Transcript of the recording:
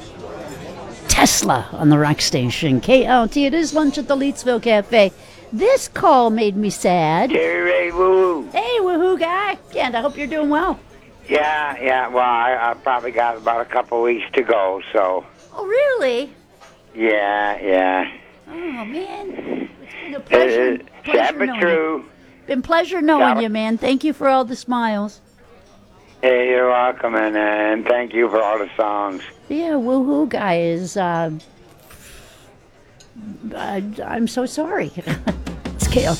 Tesla on the rock station. KLT. It is lunch at the Leetsville Cafe. This call made me sad. Hey, woo. Hey, woohoo guy. And I hope you're doing well. Yeah. Well, I probably got about a couple weeks to go, so. Oh, really? Yeah. Oh, man. It's been a pleasure. Sad but true. Been pleasure knowing you, man. Thank you for all the smiles. Hey, you're welcome, and thank you for all the songs. Yeah, woohoo guy is, I'm so sorry. It's KLT.